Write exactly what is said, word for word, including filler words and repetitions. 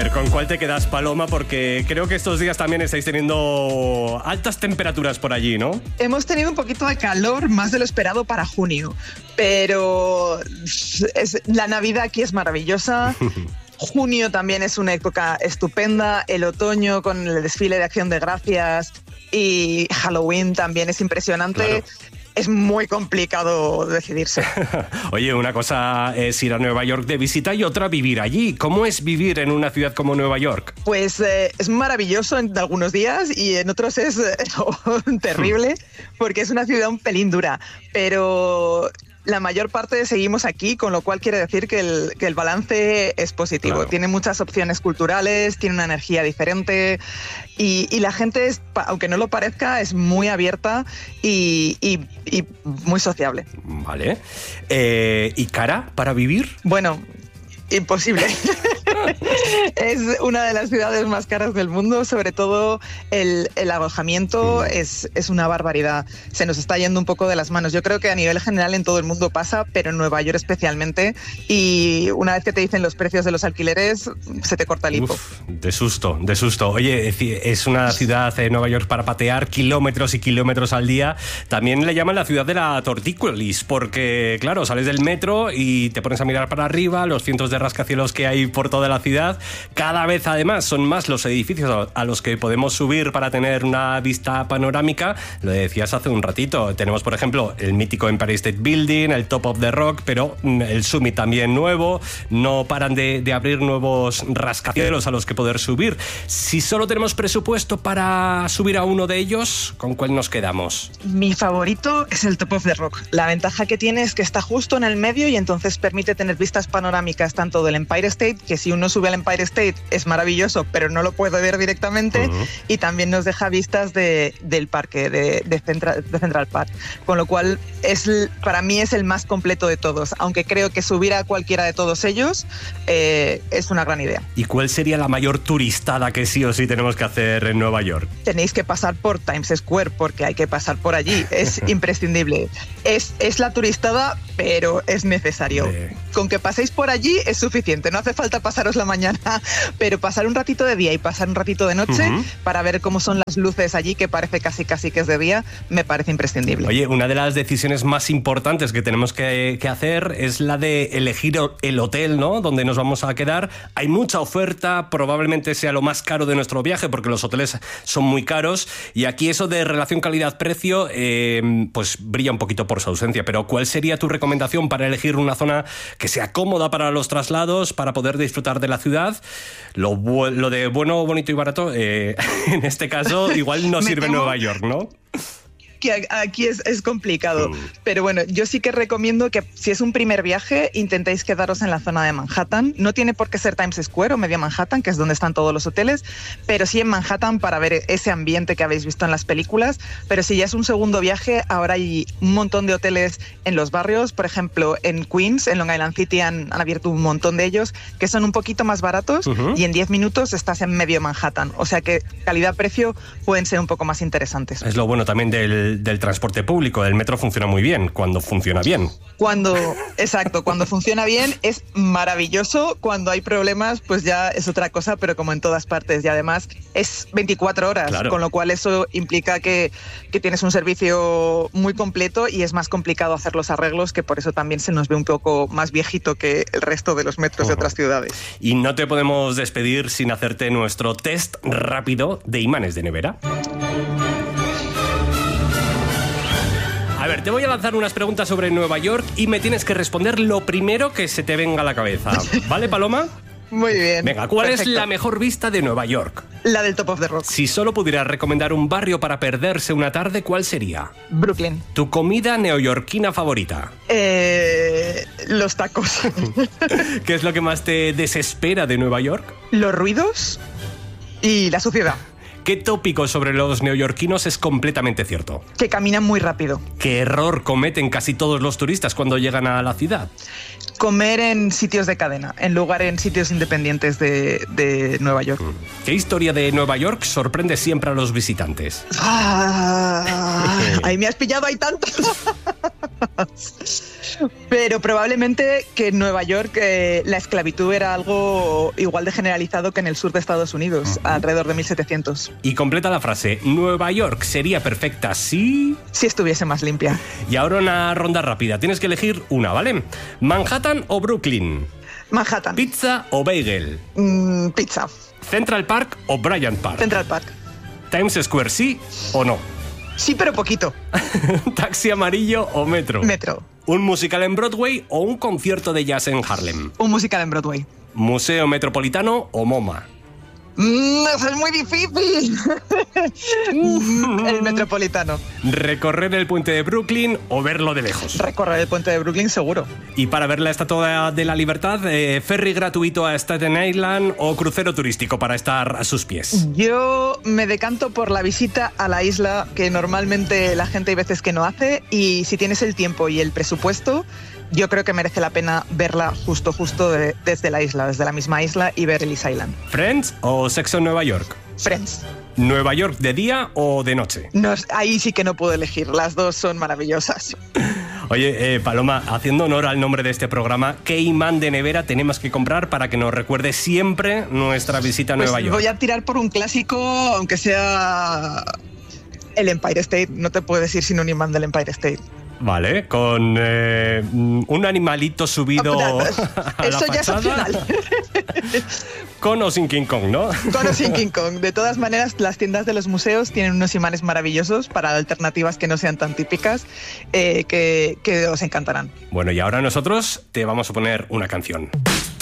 ver, ¿con cuál te quedas, Paloma? Porque creo que estos días también estáis teniendo altas temperaturas por allí, ¿no? Hemos tenido un poquito de calor, más de lo esperado para junio, pero es, la Navidad aquí es maravillosa. Junio también es una época estupenda, el otoño con el desfile de Acción de Gracias y Halloween también es impresionante. Claro. Es muy complicado decidirse. Oye, una cosa es ir a Nueva York de visita y otra vivir allí. ¿Cómo es vivir en una ciudad como Nueva York? Pues eh, es maravilloso en algunos días y en otros es eh, terrible porque es una ciudad un pelín dura, pero la mayor parte seguimos aquí, con lo cual quiere decir que el, que el balance es positivo. Claro. Tiene muchas opciones culturales, tiene una energía diferente y, y la gente, es, aunque no lo parezca, es muy abierta y, y, y muy sociable. Vale. Eh, ¿Y cara para vivir? Bueno, imposible. Es una de las ciudades más caras del mundo, sobre todo el, el alojamiento es, es una barbaridad. Se nos está yendo un poco de las manos. Yo creo que a nivel general en todo el mundo pasa, pero en Nueva York especialmente. Y una vez que te dicen los precios de los alquileres, se te corta el hipo. Uf, de susto, de susto. Oye, es una ciudad de Nueva York para patear kilómetros y kilómetros al día. También le llaman la ciudad de la tortícolis, porque, claro, sales del metro y te pones a mirar para arriba, los cientos de rascacielos que hay por toda la ciudad. Cada vez además son más los edificios a los que podemos subir para tener una vista panorámica. Lo decías hace un ratito, tenemos por ejemplo el mítico Empire State Building, el Top of the Rock, pero el Summit también nuevo. No paran de, de abrir nuevos rascacielos a los que poder subir. Si solo tenemos presupuesto para subir a uno de ellos, ¿con cuál nos quedamos? Mi favorito es el Top of the Rock. La ventaja que tiene es que está justo en el medio y entonces permite tener vistas panorámicas tanto del Empire State, que si uno sube al Empire State es maravilloso, pero no lo puede ver directamente, uh-huh. y también nos deja vistas de, del parque, de, de, Central, de Central Park, con lo cual es, para mí es el más completo de todos, aunque creo que subir a cualquiera de todos ellos eh, es una gran idea. ¿Y cuál sería la mayor turistada que sí o sí tenemos que hacer en Nueva York? Tenéis que pasar por Times Square porque hay que pasar por allí, es imprescindible. Es, es la turistada, pero es necesario. Eh. Con que paséis por allí es suficiente, no hace falta pasaros la mañana, pero pasar un ratito de día y pasar un ratito de noche uh-huh. para ver cómo son las luces allí, que parece casi casi que es de día, me parece imprescindible. Oye, una de las decisiones más importantes que tenemos que, que hacer es la de elegir el hotel, ¿no? Donde nos vamos a quedar. Hay mucha oferta, probablemente sea lo más caro de nuestro viaje porque los hoteles son muy caros y aquí eso de relación calidad-precio eh, pues brilla un poquito por su ausencia, pero ¿cuál sería tu recomendación para elegir una zona que sea cómoda para los traslados, para poder disfrutar de la ciudad? Lo, bu- lo de bueno, bonito y barato, eh, en este caso igual no sirve Nueva York, ¿no? Que aquí es, es complicado, mm. pero bueno, yo sí que recomiendo que si es un primer viaje intentéis quedaros en la zona de Manhattan. No tiene por qué ser Times Square o media Manhattan, que es donde están todos los hoteles, pero sí en Manhattan para ver ese ambiente que habéis visto en las películas. Pero si ya es un segundo viaje, ahora hay un montón de hoteles en los barrios, por ejemplo en Queens, en Long Island City han, han abierto un montón de ellos que son un poquito más baratos uh-huh. y en diez minutos estás en medio Manhattan, o sea que calidad-precio pueden ser un poco más interesantes. Es lo bueno también del del transporte público, el metro funciona muy bien, cuando funciona bien. Cuando, exacto, cuando funciona bien es maravilloso, cuando hay problemas pues ya es otra cosa, pero como en todas partes, y además es veinticuatro horas, claro. Con lo cual eso implica que, que tienes un servicio muy completo y es más complicado hacer los arreglos, que por eso también se nos ve un poco más viejito que el resto de los metros uh-huh. de otras ciudades. Y no te podemos despedir sin hacerte nuestro test rápido de imanes de nevera. A ver, te voy a lanzar unas preguntas sobre Nueva York y me tienes que responder lo primero que se te venga a la cabeza. ¿Vale, Paloma? Muy bien. Venga, ¿cuál perfecto. Es la mejor vista de Nueva York? La del Top of the Rock. Si solo pudieras recomendar un barrio para perderse una tarde, ¿cuál sería? Brooklyn. ¿Tu comida neoyorquina favorita? Eh, los tacos. ¿Qué es lo que más te desespera de Nueva York? Los ruidos y la suciedad. ¿Qué tópico sobre los neoyorquinos es completamente cierto? Que caminan muy rápido. ¿Qué error cometen casi todos los turistas cuando llegan a la ciudad? Comer en sitios de cadena, en lugar en sitios independientes de, de Nueva York. ¿Qué historia de Nueva York sorprende siempre a los visitantes? Ah, ahí me has pillado, hay tantas. Pero probablemente que en Nueva York eh, la esclavitud era algo igual de generalizado que en el sur de Estados Unidos, uh-huh. alrededor de mil setecientos. Y completa la frase, Nueva York sería perfecta si... Si estuviese más limpia. Y ahora una ronda rápida, tienes que elegir una, ¿vale? ¿Manhattan o Brooklyn? Manhattan. ¿Pizza o bagel? Mm, pizza. ¿Central Park o Bryant Park? Central Park. ¿Times Square sí o no? Sí, pero poquito. ¿Taxi amarillo o metro? Metro. ¿Un musical en Broadway o un concierto de jazz en Harlem? Un musical en Broadway. ¿Museo Metropolitano o MoMA? Mm, eso es muy difícil. El Metropolitano. ¿Recorrer el puente de Brooklyn o verlo de lejos? Recorrer el puente de Brooklyn, seguro. Y para ver la Estatua de la Libertad, eh, ¿ferry gratuito a Staten Island o crucero turístico para estar a sus pies? Yo me decanto por la visita a la isla, que normalmente la gente hay veces que no hace, y si tienes el tiempo y el presupuesto, yo creo que merece la pena verla justo, justo de, desde la isla, desde la misma isla, y ver Ellis Island. ¿Friends o Sexo en Nueva York? Friends. ¿Nueva York de día o de noche? No, ahí sí que no puedo elegir, las dos son maravillosas. Oye, eh, Paloma, haciendo honor al nombre de este programa, ¿qué imán de nevera tenemos que comprar para que nos recuerde siempre nuestra visita a pues Nueva York? Voy a tirar por un clásico, aunque sea el Empire State. No te puedo decir sin un imán del Empire State. Vale, con eh, un animalito subido oh, a Eso la ya es opcional. Con o sin King Kong, ¿no? Con o sin King Kong. De todas maneras, las tiendas de los museos tienen unos imanes maravillosos para alternativas que no sean tan típicas, eh, que, que os encantarán. Bueno, y ahora nosotros te vamos a poner una canción.